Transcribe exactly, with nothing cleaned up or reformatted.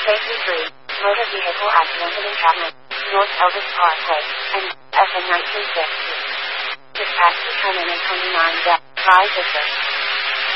Safety three, motor vehicle accident and entrapment, North Elvis Parkway, and F M nineteen sixty. Dispatch determinant twenty-nine, Rise District.